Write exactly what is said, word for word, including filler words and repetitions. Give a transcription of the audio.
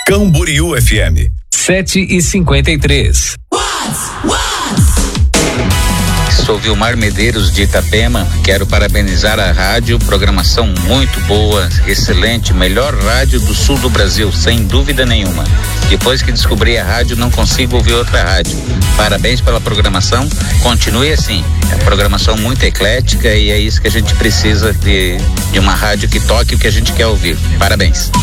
Camboriú F M. sete e cinquenta e três. Sou Vilmar Medeiros de Itapema, quero parabenizar a rádio, programação muito boa, excelente, melhor rádio do sul do Brasil, sem dúvida nenhuma. Depois que descobri a rádio, não consigo ouvir outra rádio. Parabéns pela programação, continue assim, é uma programação muito eclética e é isso que a gente precisa de, de uma rádio que toque o que a gente quer ouvir. Parabéns.